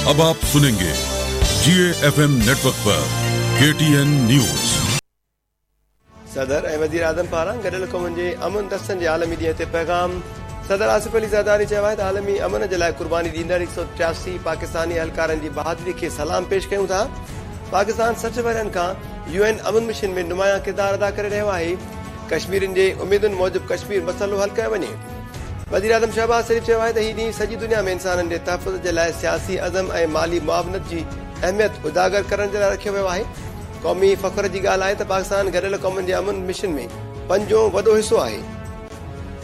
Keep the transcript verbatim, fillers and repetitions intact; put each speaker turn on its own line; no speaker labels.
अब आप सुनेंगे जीए FM network पर केटीएन न्यूज।
सदर ऐं वज़ीर आज़म पारां गॾियल क़ौमुनि जे अमन दस्तनि जे आलमी ॾींहं ते पैगाम। सदर आसिफ अली ज़रदारी चयो आहे त आलमी अमन जे लाइ क़ुर्बानी ॾींदड़ हिकु सौ टियासी पाकिस्तानी एहलकारनि जी बहादुरी खे सलाम पेश कयूं था। पाकिस्तान सठ वरनि खां यूएन अमन मिशन में नुमायां किरदारु अदा करे रहियो आहे। कश्मीरियुनि जे उमेदुनि मूजिबि कश्मीर मसइलो हल कयो वञे। वज़ीर आज़म शहबाज़ शरीफ़ चयो आहे त हीउ ॾींहुं सॼी दुनिया में इंसाननि जे तहफ़ुज़ जे लाइ सियासी अज़म ऐं माली मुआवनत जी अहमियत उजागर करण जे लाइ रखियो वियो आहे। क़ौमी फ़ख़्र जी ॻाल्हि आहे त पाकिस्तान गॾियल क़ौमुनि जे अमन मिशन में पंजो वॾो हिसो आहे।